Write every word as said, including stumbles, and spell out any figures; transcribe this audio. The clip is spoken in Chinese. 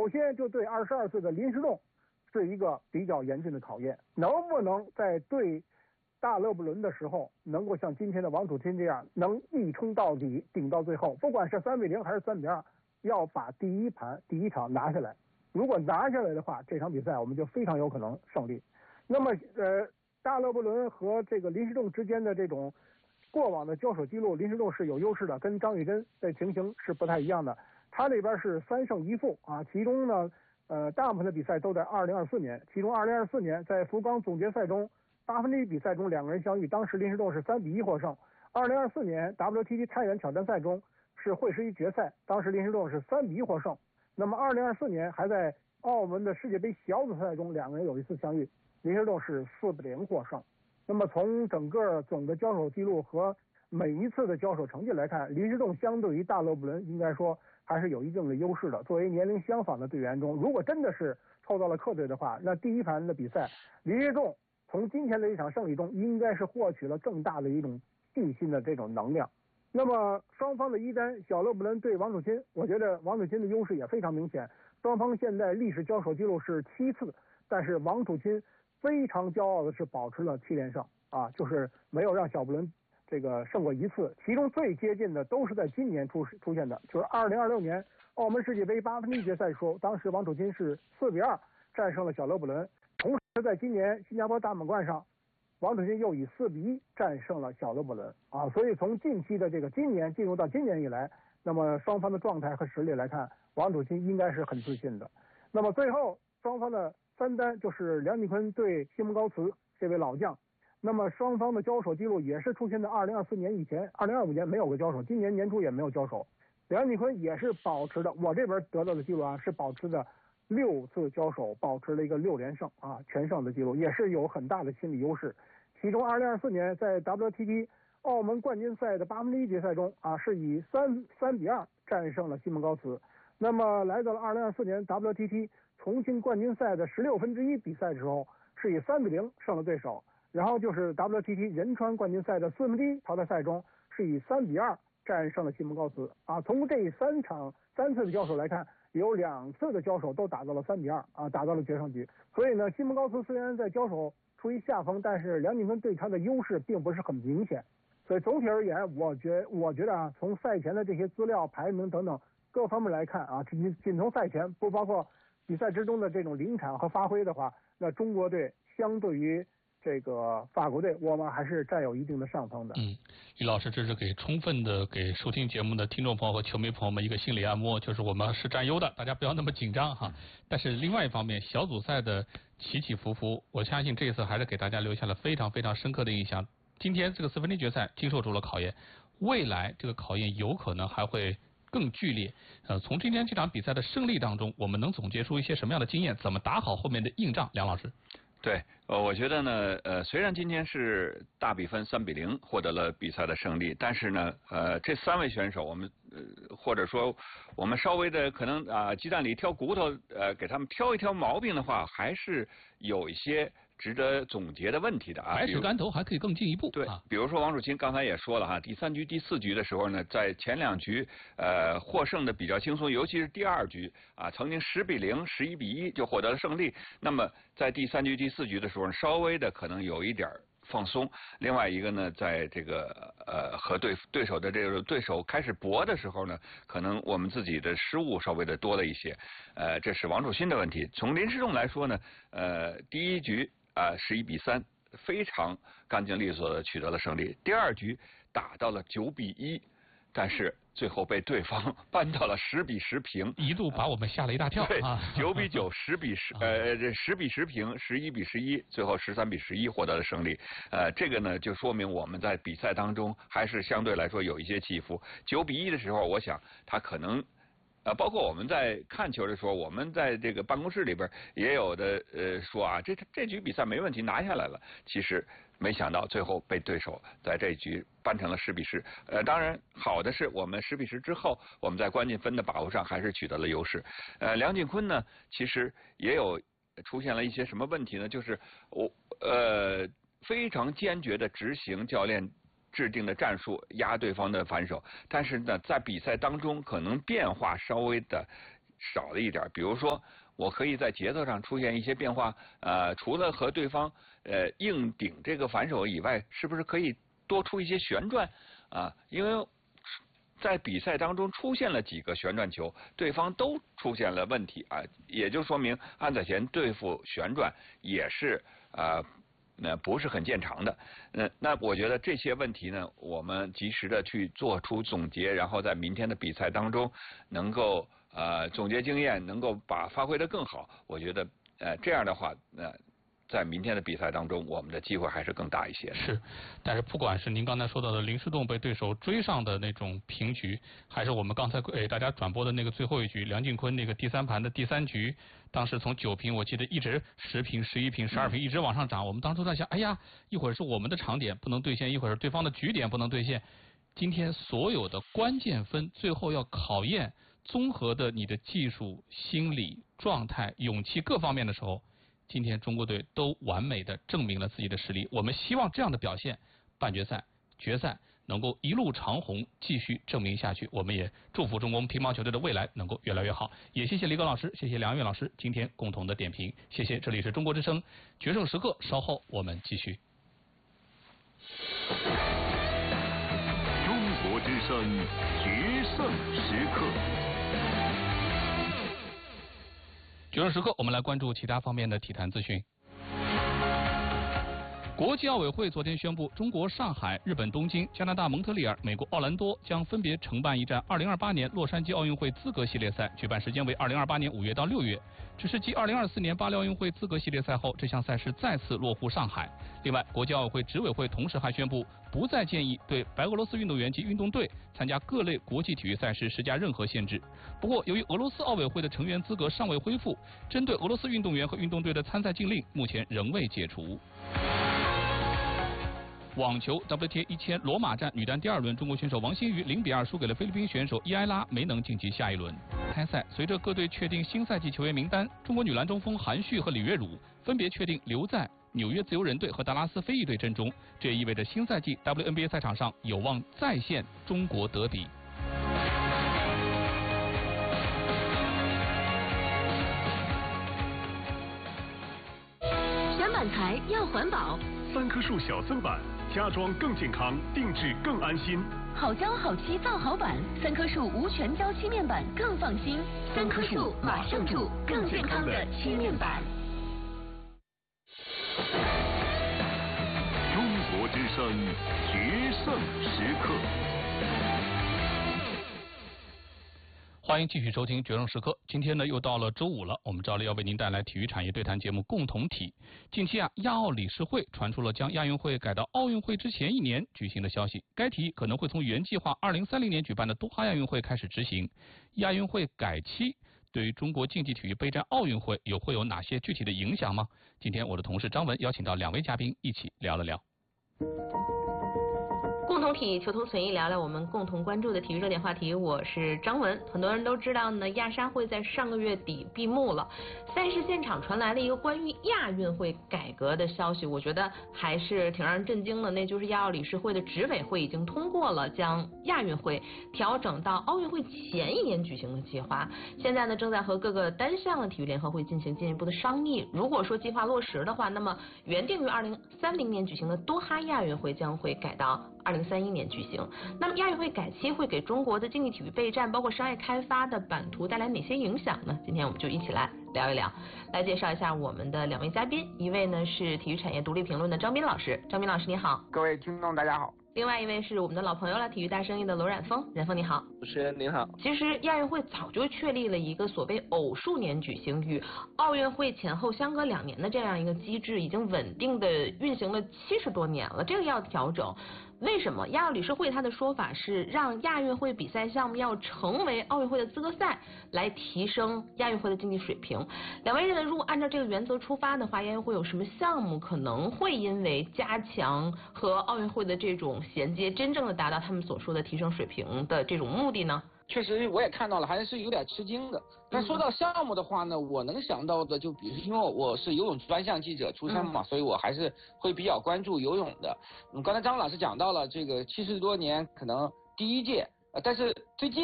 首先就对二十二岁的林诗栋是一个比较严峻的考验，能不能在对大勒布伦的时候，能够像今天的王楚钦这样，能一冲到底，顶到最后，不管是三比零还是三比二，要把第一盘第一场拿下来。如果拿下来的话，这场比赛我们就非常有可能胜利。那么，呃，大勒布伦和这个林诗栋之间的这种过往的交手记录，林诗栋是有优势的，跟张玉珍的情形是不太一样的。他这边是三胜一负啊，其中呢，呃，大部分的比赛都在二零二四年，其中二零二四年在福冈总决赛中八分之一比赛中两个人相遇，当时林诗栋是三比一获胜。二零二四年 W T T 太原挑战赛中是会师一决赛，当时林诗栋是三比一获胜。那么二零二四年还在澳门的世界杯小组赛中两个人有一次相遇，林诗栋是四比零获胜。那么从整个总的交手记录和每一次的交手成绩来看，林诗栋相对于大勒布伦应该说还是有一定的优势的。作为年龄相仿的队员中，如果真的是凑到了客队的话，那第一盘的比赛，林诗栋从今天的一场胜利中应该是获取了更大的一种信心的这种能量。那么双方的一单，小勒布伦对王楚钦，我觉得王楚钦的优势也非常明显。双方现在历史交手记录是七次，但是王楚钦非常骄傲的是保持了七连胜啊，就是没有让小布伦这个胜过一次。其中最接近的都是在今年出出现的，就是二零二六年澳门世界杯八分之一决赛时候，当时王楚钦是四比二战胜了小勒布伦。同时在今年新加坡大满贯上，王楚钦又以四比一战胜了小勒布伦啊，所以从近期的这个今年进入到今年以来，那么双方的状态和实力来看，王楚钦应该是很自信的。那么最后双方的三单就是梁锦坤对西蒙高茨这位老将，那么双方的交手记录也是出现在二零二四年以前，二零二五年没有过交手，今年年初也没有交手。梁锦坤也是保持的，我这边得到的记录啊是保持的六次交手，保持了一个六连胜啊全胜的记录，也是有很大的心理优势。其中二零二四年在 W T T 澳门冠军赛的八分之一决赛中啊，是以三三比二战胜了西蒙高茨。那么来到了二零二四年 W T T 重庆冠军赛的十六分之一比赛的时候，是以三比零胜了对手。然后就是 W T T 仁川冠军赛的四分之一淘汰赛中，是以三比二战胜了西蒙高茨啊。从这三场三次的交手来看，有两次的交手都打到了三比二啊，打到了决胜局。所以呢，西蒙高茨虽然在交手处于下风，但是梁锦坤对他的优势并不是很明显。所以总体而言，我觉我觉得啊，从赛前的这些资料排名等等各方面来看啊，仅仅从赛前不包括比赛之中的这种临场和发挥的话，那中国队相对于这个法国队，我们还是占有一定的上风的。 嗯，李老师，这是给充分的给收听节目的听众朋友和球迷朋友们一个心理按摩，就是我们是占优的，大家不要那么紧张哈。但是另外一方面，小组赛的起起伏伏，我相信这一次还是给大家留下了非常非常深刻的印象。今天这个四分之一决赛经受住了考验，未来这个考验有可能还会更剧烈。呃，从今天这场比赛的胜利当中，我们能总结出一些什么样的经验？怎么打好后面的硬仗？梁老师。 对，呃，我觉得呢，呃，虽然今天是大比分三比零获得了比赛的胜利，但是呢，呃，这三位选手，我们呃或者说我们稍微的可能啊、呃、鸡蛋里挑骨头，呃，给他们挑一挑毛病的话，还是有一些值得总结的问题的啊。 百尺竿头还可以更进一步。 对， 啊、 比如说王楚钦刚才也说了哈，第三局、第四局的时候呢，在前两局呃获胜的比较轻松，尤其是第二局啊，曾经十比零、十一比一就获得了胜利。那么在第三局、第四局的时候，稍微的可能有一点放松。另外一个呢，在这个呃和对对手的这个对手开始搏的时候呢，可能我们自己的失误稍微的多了一些。呃，这是王楚钦的问题。从林诗栋来说呢，呃，第一局啊十一比三。非常干净利索的取得了胜利。第二局打到了九比一，但是最后被对方扳到了十比十平， 一度把我们吓了一大跳。 对， 啊， 九比九、十比十，呃，这十比十平，十一比十一，最后十三比十一获得了胜利。呃，这个呢，就说明我们在比赛当中还是相对来说有一些起伏。九比一的时候，我想他可能。呃，包括我们在看球的时候，我们在这个办公室里边也有的呃说啊，这这局比赛没问题，拿下来了。其实没想到最后被对手在这一局扳成了十比十。呃，当然好的是我们十比十之后，我们在关键分的把握上还是取得了优势。呃，梁锦坤呢，其实也有出现了一些什么问题呢？就是我呃非常坚决的执行教练制定的战术压对方的反手，但是呢，在比赛当中可能变化稍微的少了一点，比如说我可以在节奏上出现一些变化，呃，除了和对方呃硬顶这个反手以外，是不是可以多出一些旋转啊？因为在比赛当中出现了几个旋转球，对方都出现了问题啊，也就说明安宰贤对付旋转也是啊。呃那不是很见长的，那那我觉得这些问题呢，我们及时的去做出总结，然后在明天的比赛当中能够呃总结经验，能够把发挥的更好。我觉得呃这样的话，呃在明天的比赛当中，我们的机会还是更大一些。 是，但是不管是您刚才说到的林诗栋被对手追上的那种平局，还是我们刚才给大家转播的那个最后一局梁靖昆那个第三盘的第三局，当时从九平我记得一直十平、十一平、十二平一直往上涨，我们当初在想，哎呀，一会儿是我们的长点不能兑现，一会儿是对方的局点不能兑现。今天所有的关键分最后要考验综合的你的技术、心理、状态、勇气各方面的时候。今天中国队都完美的证明了自己的实力，我们希望这样的表现，半决赛、决赛能够一路长虹，继续证明下去。我们也祝福中国乒乓球队的未来能够越来越好。也谢谢李耿老师，谢谢梁安岳老师今天共同的点评，谢谢。这里是中国之声决胜时刻，稍后我们继续。 中国之声决胜时刻。 决胜时刻，我们来关注其他方面的体坛资讯。国际奥委会昨天宣布，中国上海、日本东京、加拿大蒙特利尔、美国奥兰多将分别承办一站二零二八年洛杉矶奥运会资格系列赛，举办时间为二零二八年五月到六月。只是继二零二四年巴黎奥运会资格系列赛后，这项赛事再次落户上海。另外，国际奥委会执委会同时还宣布，不再建议对白俄罗斯运动员及运动队参加各类国际体育赛事施加任何限制。不过，由于俄罗斯奥委会的成员资格尚未恢复，针对俄罗斯运动员和运动队的参赛禁令目前仍未解除。网球 W T A 一千罗马站女单第二轮，中国选手王欣瑜零比二输给了菲律宾选手伊埃拉，没能晋级下一轮。开赛随着各队确定新赛季球员名单，中国女篮中锋韩旭和李月汝分别确定留在纽约自由人队和达拉斯飞翼队阵中，这也意味着新赛季 W N B A 赛场上有望再现中国德比。 选板材要环保， 三棵树小僧板，家装更健康，定制更安心。 好胶好漆造好板，三棵树无全胶漆面板更放心。三棵树马上住更健康的漆面板。 中国之声决胜时刻。 欢迎继续收听决胜时刻。今天呢又到了周五了，我们照例要为您带来体育产业对谈节目共同体。近期啊，亚奥理事会传出了将亚运会改到奥运会之前一年举行的消息，该提议可能会从原计划二零三零年举办的多哈亚运会开始执行。亚运会改期对于中国竞技体育备战奥运会有会有哪些具体的影响吗？今天我的同事张文邀请到两位嘉宾一起聊了聊。 共同体求同存异，聊聊我们共同关注的体育热点话题。我是张文。很多人都知道呢，亚沙会在上个月底闭幕了。赛事现场传来了一个关于亚运会改革的消息，我觉得还是挺让人震惊的。那就是亚奥理事会的执委会已经通过了将亚运会调整到奥运会前一年举行的计划。现在呢，正在和各个单项的体育联合会进行进一步的商议。如果说计划落实的话，那么原定于二零三零年举行的多哈亚运会将会改到二零三一年举行。那么亚运会改期会给中国的竞技体育备战，包括商业开发的版图带来哪些影响呢？今天我们就一起来聊一聊。来介绍一下我们的两位嘉宾，一位呢是体育产业独立评论的张斌老师，张斌老师你好。 各位听众大家好。 另外一位是我们的老朋友了，体育大生意的罗冉峰，冉峰你好。 主持人您好。 其实亚运会早就确立了一个所谓偶数年举行与奥运会前后相隔两年的这样一个机制，已经稳定的运行了七十多年了，这个要调整。为什么？亚奥理事会他的说法是让亚运会比赛项目要成为奥运会的资格赛，来提升亚运会的竞技水平。两位认为，如果按照这个原则出发的话，亚运会有什么项目可能会因为加强和奥运会的这种衔接，真正的达到他们所说的提升水平的这种目的呢？ 确实我也看到了，还是有点吃惊的。但说到项目的话呢，我能想到的就比如，因为我是游泳专项记者出身嘛，嗯、所以我还是会比较关注游泳的。嗯，刚才张老师讲到了这个七十多年可能第一届，呃，但是最近